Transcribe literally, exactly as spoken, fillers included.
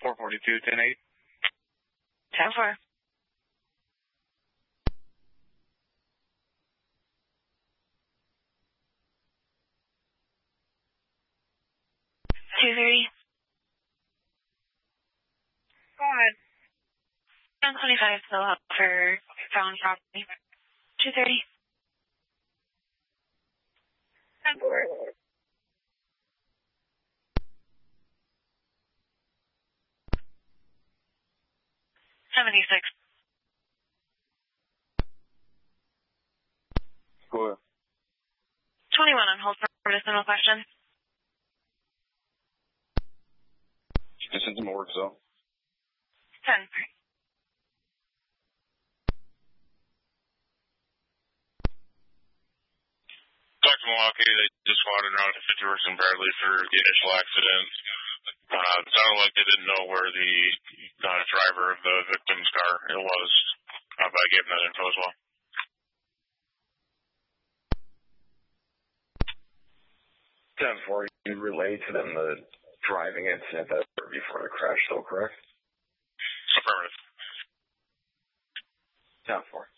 four forty-two, ten eight. ten four. two thirty. Go ahead. one twenty-five still up for found property. two thirty. ten four. seventy-six. Go ahead. twenty-one on hold for medicinal question. This isn't work, so. ten. Doctor Milwaukee, they just wanted around to fifty works in Bradley for the initial accident. Uh, it sounded like they didn't know where the uh, driver of the victim's car it was, uh, but I gave them that info as well. ten four, you relayed to them the driving incident that occurred before the crash, though, correct? Affirmative. ten four.